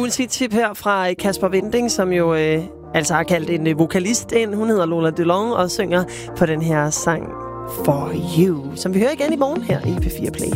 musiktip her fra Kasper Winding, som jo altså har kaldt en vokalist ind. Hun hedder Lola DeLong og synger på den her sang For You, som vi hører igen i morgen her i P4 Play.